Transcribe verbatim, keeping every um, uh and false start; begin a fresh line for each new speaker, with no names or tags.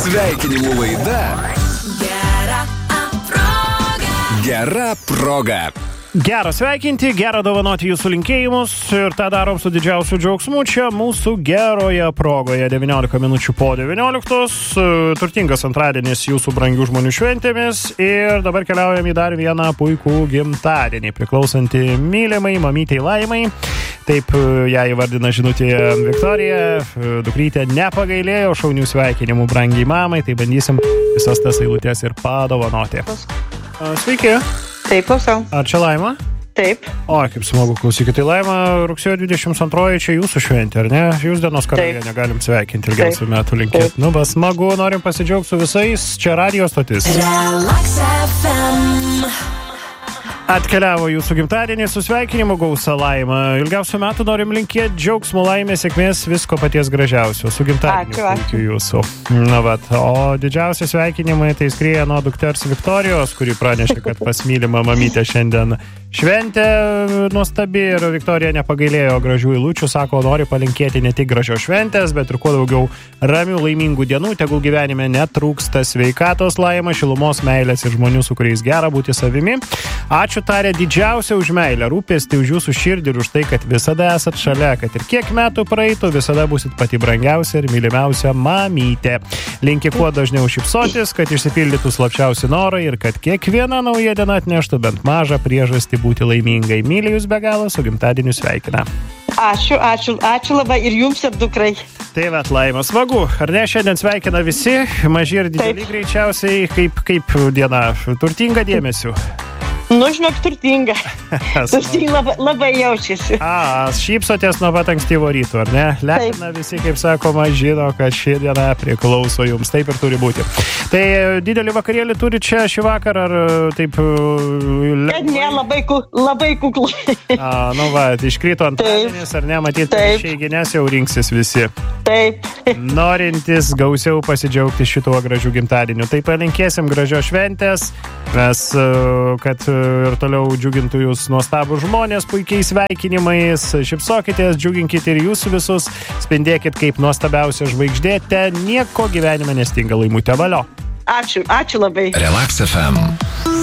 Sveikinimų laida
Gera proga.
Gera proga.
Gera sveikinti, gera dovanoti jūsų linkėjimus ir tą darom su didžiausiu džiaugsmu čia mūsų geroje progoje. devyniolika minučių po devynioliktos, turtingas antradienis jūsų brangių žmonių šventėmis ir dabar keliaujam į dar vieną puikų gimtadienį, priklausantį mylimai mamytei Laimai. Taip ją įvardina žinutėje Viktorija, dukrytė nepagailėjo šaunių sveikinimų brangiai mamai, tai bandysim visas tas eilutės ir padovanoti. Sveiki.
Taip, klausau.
Ar čia Laima?
Taip.
O, kaip smagu, klausykit. Tai Laima, rugsėjo dvidešimt antroji čia jūsų šventė, ar ne? Jūs dienos karalienė negalim sveikinti, ilgiausių metų linkėti. Nu, bas, smagu, norim pasidžiaugti su visais. Čia radio stotis.
Relax F M.
Atkeliavo jūsų gimtadienį su sveikinimu gausa Laima. Ilgiausių metų norim linkėti džiaugsmo, laimės, sėkmės, visko paties gražiausio. Su gimtadieniu linkiu jūsų. Na, vat. O didžiausi sveikinimai tai skrieja nuo dukters Viktorijos, kuri pranešė, kad pas mylimą mamytę šiandien šventė nuostabi ir Viktorija nepagailėjo gražių eilučių. Sako, nori palinkėti ne tik gražios šventės, bet ir kuo daugiau ramių, laimingų dienų. Tegul gyvenime netrūksta sveikatos, Laima, šilumos, meilės ir žmonių, su kuriais gera būti savimi. Ačiū tarė didžiausia už meilę, rūpestį už jūsų širdį ir už tai, kad visada esat šalia, kad ir kiek metų praeitų, visada būsit pati brangiausia ir mylimiausia mamytė. Linki kuo dažniau šypsotis, kad išsipildytų slapčiausi norai ir kad kiekviena nauja diena atneštų bent mažą priežastį būti laimingai. Myli jūs be galo, su gimtadieniu sveikina.
Ačiū, ačiū, ačiū labai ir jums ir dukrai.
Tai vat, Laima, smagu. Ar ne, šiandien sveikina visi, maži ir dideli
Taip.
Greičiausiai, kaip, kaip diena, turtinga dėmesiu.
Nu, žinok, turtinga. Turtinga labai, labai jaučiasi.
A, šypsotės nuo pat ankstyvo ryto, ar ne? Lepina visi, kaip sakoma, žino, kad ši diena priklauso jums. Taip ir turi būti. Tai didelį vakarėlį turi čia šį vakarą, ar taip lengvai?
Kad ne, labai, ku, labai kuklu.
A, nu va, iškrito antradienis, ar ne? Matyt, išeiginės jau rinksis visi.
Taip.
Norintis gausiau pasidžiaugti šituo gražiu gimtadieniu. Tai palinkėsim gražios šventės, mes, kad ir toliau džiugintų jūs nuostabų žmonės puikiais sveikinimais, šypsokitės, džiuginkite ir jūs visus, spindėkit kaip nuostabiausia žvaigždė, nieko gyvenime nestinga, Laimutė, valio.
Ačiū, ačiū labai.
Relax F M.